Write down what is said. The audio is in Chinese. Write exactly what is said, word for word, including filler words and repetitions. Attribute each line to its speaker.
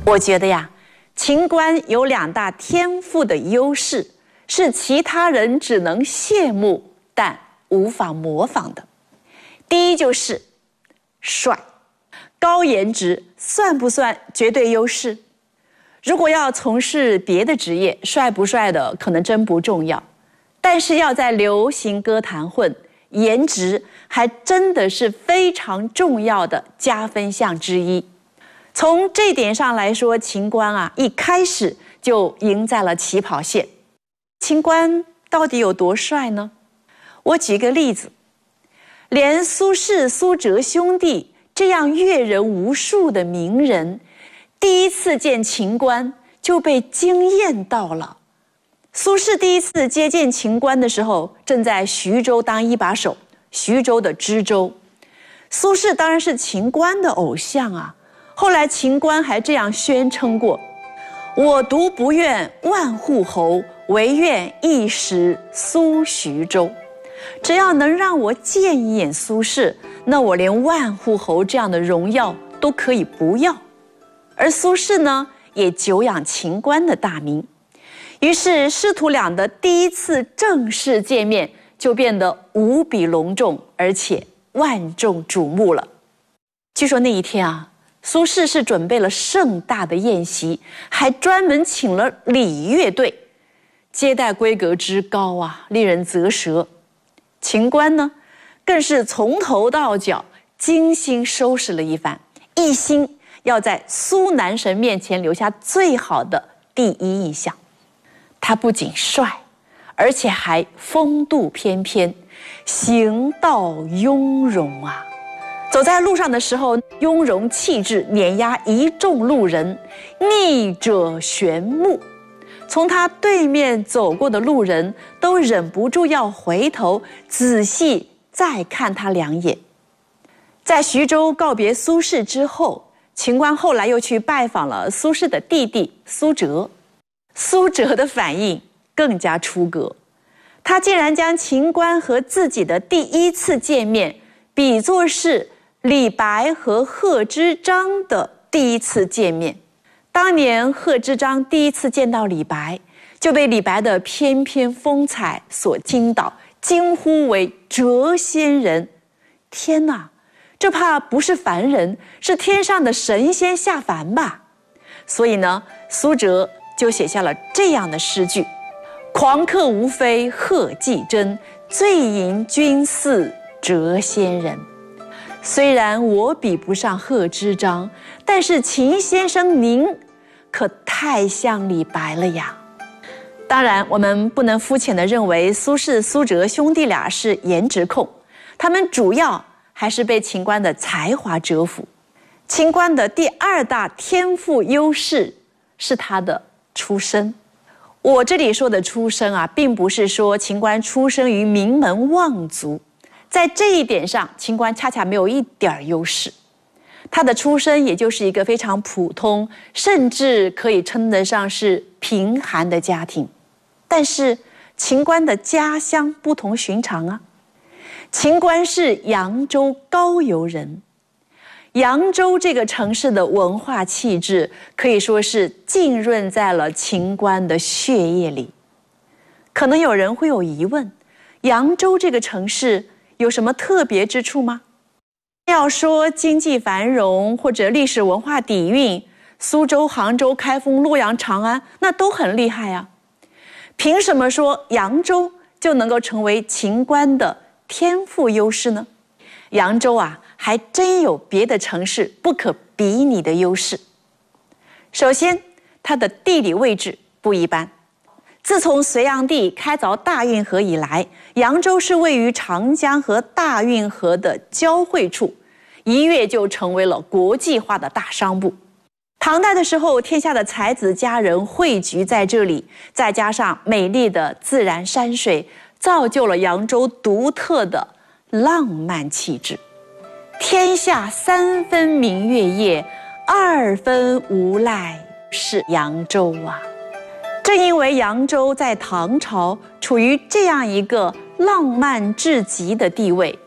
Speaker 1: 我觉得呀，秦观有两大天赋的优势，是其他人只能羡慕但无法模仿的。第一就是帅，高颜值算不算绝对优势？如果要从事别的职业，帅不帅的可能真不重要，但是要在流行歌坛混，颜值还真的是非常重要的加分项之一。从这点上来说，秦观啊一开始就赢在了起跑线。秦观到底有多帅呢？我举个例子，连苏轼、苏辙兄弟这样阅人无数的名人，第一次见秦观就被惊艳到了。苏轼第一次接见秦观的时候，正在徐州当一把手，徐州的知州。苏轼当然是秦观的偶像啊。后来秦观还这样宣称过：我独不愿万户侯，唯愿一时苏徐州。只要能让我见一眼苏轼，那我连万户侯这样的荣耀都可以不要。而苏轼呢，也久仰秦观的大名，于是师徒俩的第一次正式见面就变得无比隆重，而且万众瞩目了。据说那一天啊，苏轼是准备了盛大的宴席，还专门请了礼乐队，接待规格之高啊，令人啧舌。秦观呢，更是从头到脚精心收拾了一番，一心要在苏男神面前留下最好的第一印象。他不仅帅，而且还风度翩翩，行道雍容啊。走在路上的时候，雍容气质碾压一众路人，逆者旋目。从他对面走过的路人都忍不住要回头仔细再看他两眼。在徐州告别苏轼之后，秦观后来又去拜访了苏轼的弟弟苏辙。苏辙的反应更加出格，他竟然将秦观和自己的第一次见面比作是李白和贺知章的第一次见面。当年贺知章第一次见到李白，就被李白的翩翩风采所惊倒，惊呼为谪仙人。天哪，这怕不是凡人，是天上的神仙下凡吧？所以呢，苏辙就写下了这样的诗句：狂客无非贺季真，醉吟君似谪仙人。虽然我比不上贺知章，但是秦先生您可太像李白了呀。当然，我们不能肤浅地认为苏轼、苏辙兄弟俩是颜值控，他们主要还是被秦观的才华折服。秦观的第二大天赋优势是他的出身。我这里说的出身啊，并不是说秦观出生于名门望族，在这一点上，秦观恰恰没有一点优势。他的出身也就是一个非常普通，甚至可以称得上是贫寒的家庭。但是秦观的家乡不同寻常啊，秦观是扬州高邮人。扬州这个城市的文化气质可以说是浸润在了秦观的血液里。可能有人会有疑问，扬州这个城市有什么特别之处吗？要说经济繁荣或者历史文化底蕴，苏州、杭州、开封、洛阳、长安那都很厉害啊。凭什么说扬州就能够成为秦观的天赋优势呢？扬州啊，还真有别的城市不可比拟的优势。首先，它的地理位置不一般。自从隋炀帝开凿大运河以来，扬州是位于长江和大运河的交汇处，一跃就成为了国际化的大商埠。唐代的时候，天下的才子佳人汇聚在这里，再加上美丽的自然山水，造就了扬州独特的浪漫气质。天下三分明月夜，二分无赖是扬州啊。正因为扬州在唐朝处于这样一个浪漫至极的地位，